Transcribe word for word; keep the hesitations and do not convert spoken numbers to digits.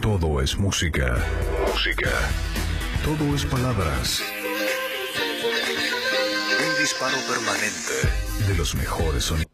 Todo es música. Música. Todo es palabras. Un disparo permanente de los mejores sonidos.